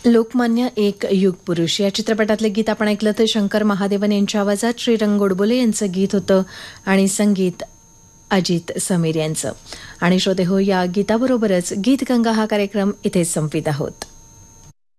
लोकमान्य एक युग पुरुष या चित्रपटातले गीत आपण ऐकलं तर शंकर महादेवन यांच्या आवाजात श्रीरंग गोडबोले यांचं गीत होतं आणि संगीत अजित समीर यांचं. आणि श्रोते हो, या गीताबरोबरच गीतगंगा हा कार्यक्रम इथेच संपवित आहोत.